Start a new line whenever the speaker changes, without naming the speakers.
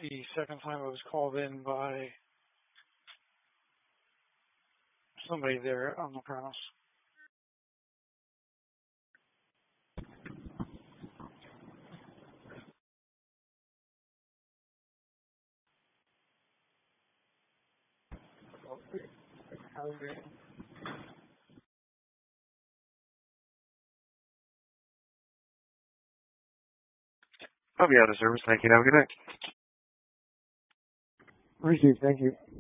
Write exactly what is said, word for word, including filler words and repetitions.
the second time I was called in by somebody there on the premise.
I'll be out of service. Thank you. Have a good night.
Receive. Thank you.